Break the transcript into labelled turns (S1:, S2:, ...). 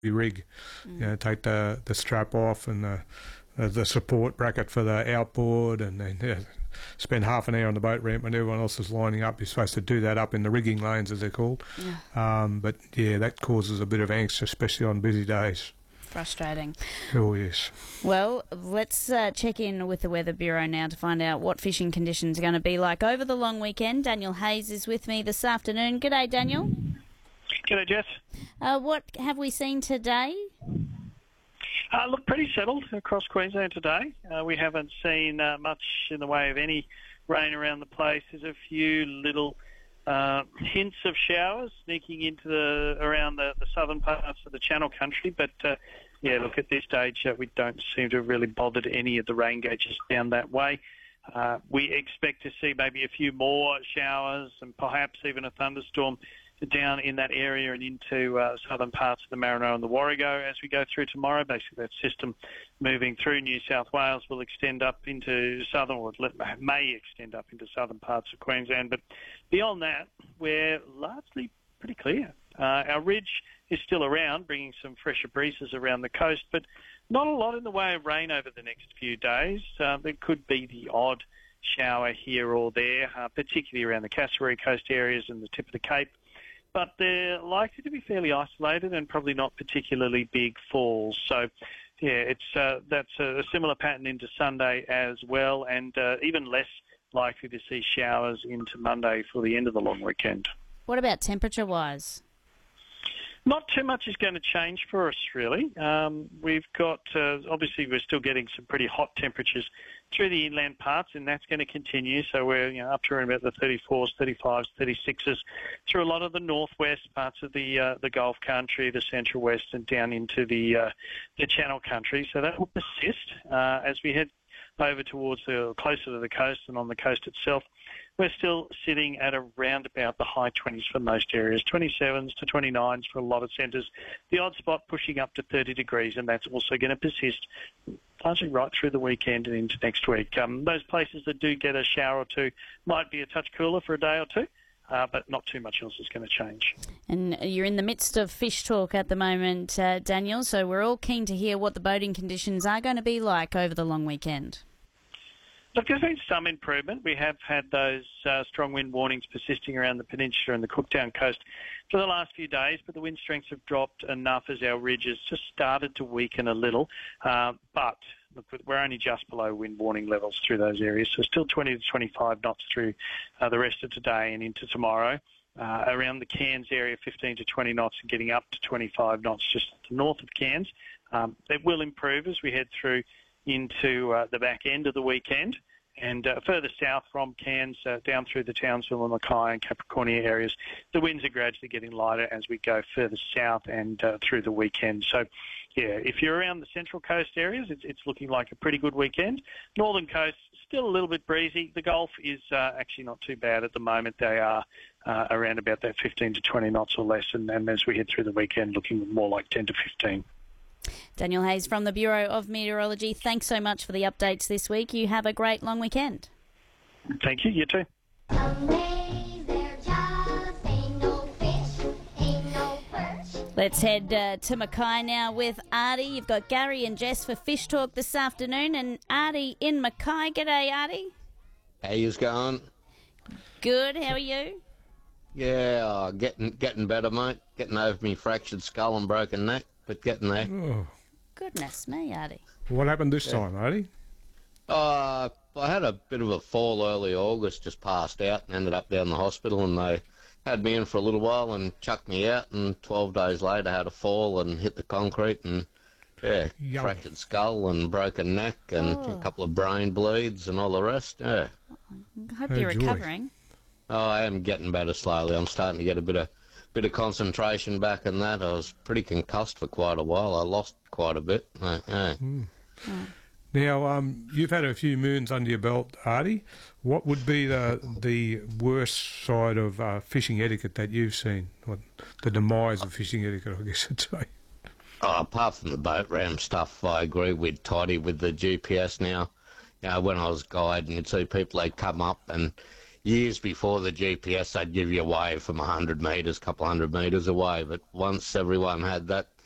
S1: rig. Take the strap off and the support bracket for the outboard, and then spend half an hour on the boat ramp when everyone else is lining up. You're supposed to do that up in the rigging lanes, as they're called. But that causes a bit of angst, especially on busy days.
S2: Frustrating.
S1: Oh, yes.
S2: Well, let's check in with the Weather Bureau now to find out what fishing conditions are going to be like over the long weekend. Daniel Hayes is with me this afternoon. G'day, Daniel.
S3: G'day, Jess.
S2: What have we seen today?
S3: Look, pretty settled across Queensland today. We haven't seen much in the way of any rain around the place. There's a few little hints of showers sneaking into around the southern parts of the Channel Country, but look, at this stage we don't seem to have really bothered any of the rain gauges down that way. We expect to see maybe a few more showers and perhaps even a thunderstorm down in that area and into southern parts of the Marino and the Warrego as we go through tomorrow. Basically, that system moving through New South Wales will extend up into may extend up into southern parts of Queensland. But beyond that, we're largely pretty clear. Our ridge is still around, bringing some fresher breezes around the coast, but not a lot in the way of rain over the next few days. There could be the odd shower here or there, particularly around the Cassowary Coast areas and the tip of the Cape. But they're likely to be fairly isolated and probably not particularly big falls. So, that's a similar pattern into Sunday as well, and even less likely to see showers into Monday for the end of the long weekend.
S2: What about temperature-wise?
S3: Not too much is going to change for us, really. We've got, obviously, we're still getting some pretty hot temperatures through the inland parts, and that's going to continue. So we're up to around about the 34s, 35s, 36s through a lot of the northwest parts of the Gulf country, the central west, and down into the Channel country. So that will persist as we head over towards closer to the coast and on the coast itself. We're still sitting at around about the high 20s for most areas, 27s to 29s for a lot of centres. The odd spot pushing up to 30 degrees, and that's also going to persist largely right through the weekend and into next week. Those places that do get a shower or two might be a touch cooler for a day or two, but not too much else is going to change.
S2: And you're in the midst of fish talk at the moment, Daniel, so we're all keen to hear what the boating conditions are going to be like over the long weekend.
S3: Look, there's been some improvement. We have had those strong wind warnings persisting around the peninsula and the Cooktown coast for the last few days, but the wind strengths have dropped enough as our ridges just started to weaken a little. But look, we're only just below wind warning levels through those areas, so still 20 to 25 knots through the rest of today and into tomorrow. Around the Cairns area, 15 to 20 knots and getting up to 25 knots just north of Cairns. It will improve as we head through into the back end of the weekend, and further south from Cairns down through the Townsville and Mackay and Capricornia areas, the winds are gradually getting lighter as we go further south and through the weekend. So, if you're around the Central Coast areas, it's looking like a pretty good weekend. Northern Coast, still a little bit breezy. The Gulf is actually not too bad at the moment. They are around about that 15 to 20 knots or less, and as we head through the weekend, looking more like 10 to 15.
S2: Daniel Hayes from the Bureau of Meteorology, thanks so much for the updates this week. You have a great long weekend.
S3: Thank you, you too.
S2: Let's head to Mackay now with Artie. You've got Gary and Jess for Fish Talk this afternoon, and Artie in Mackay. G'day, Artie.
S4: How yous going?
S2: Good, how are you?
S4: Yeah, getting better, mate. Getting over me fractured skull and broken neck, but getting there.
S1: Oh.
S2: Goodness me, Artie.
S1: What happened this time, Artie?
S4: I had a bit of a fall early August, just passed out and ended up down the hospital, and they had me in for a little while and chucked me out, and 12 days later had a fall and hit the concrete and, fractured skull and broken neck and a couple of brain bleeds and all the rest,
S2: I hope you're recovering.
S4: Oh, I am getting better slowly. I'm starting to get a bit of concentration back in that. I was pretty concussed for quite a while. I lost quite a bit.
S1: Now, you've had a few moons under your belt, Artie. What would be the worst side of fishing etiquette that you've seen? The demise of fishing etiquette, I guess I'd say.
S4: Oh, apart from the boat ram stuff, I agree with Toddy with the GPS now. You know, when I was guiding, you'd see people, they'd come up, and years before the GPS, they'd give you a wave from 100 metres, couple hundred metres away. But once everyone had that,